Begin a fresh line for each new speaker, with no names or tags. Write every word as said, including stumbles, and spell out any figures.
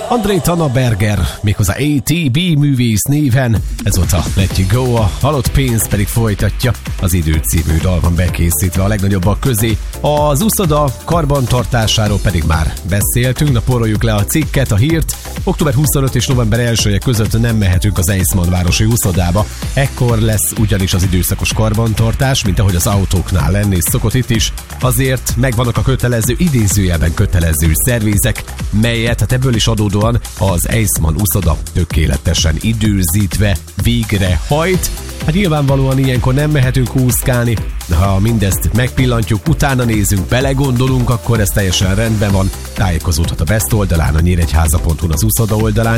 André Tanneberger, méghozzá á té bé művész néven. Ez volt a Let You Go, a halott pénz pedig folytatja. Az Idő című dal van bekészítve a legnagyobbak közé. Az uszoda karbantartásáról pedig már beszéltünk, na poroljuk le a cikket, a hírt. október huszonötödike és november elsője között nem mehetünk az Eiszmann városi uszodába. Ekkor lesz ugyanis az időszakos karbantartás, mint ahogy az autóknál lenni szokott itt is. Azért megvannak a kötelező, idézőjelben kötelező szervizek, melyet hát ebből is adódóan az Eiszmann uszoda tökéletesen időzítve végrehajt. Hát nyilvánvalóan ilyenkor nem mehetünk úszkálni, ha mindezt megpillantjuk, utána nézünk, belegondolunk, akkor ez teljesen rendben van. Tájékozódhat a Best oldalán, a nyíregyháza pont hu az uszoda oldalán.